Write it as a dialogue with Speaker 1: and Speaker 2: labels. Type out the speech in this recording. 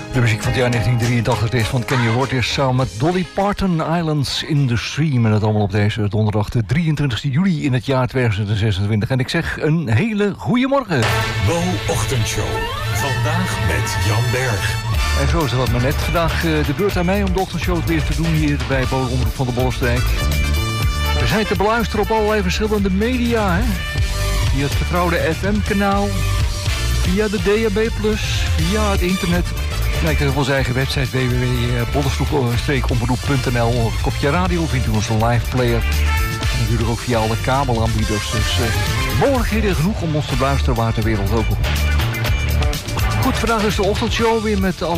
Speaker 1: De muziek van het jaar 1983 is van Kenny Rogers samen met Dolly Parton, Islands in the Stream. En dat allemaal op deze donderdag de 23 juli in het jaar 2026. En ik zeg een hele goede morgen.
Speaker 2: Bo Ochtendshow. Vandaag met Jan Berg.
Speaker 1: En zo is het maar net. Vandaag de beurt aan mij om de ochtendshow weer te doen hier bij Bodemomroep van de Bollenstreek. We zijn te beluisteren op allerlei verschillende media, hè? Via het vertrouwde FM-kanaal, via de DAB+, via het internet. Ja, ik heb onze eigen website www.bollenstreek-omroep.nl. Kopje radio vindt u onze live player. En natuurlijk ook via alle kabelaanbieders. Dus mogelijkheden genoeg om ons te beluisteren waar ter wereld ook op. Goed, vandaag is de ochtendshow weer met alle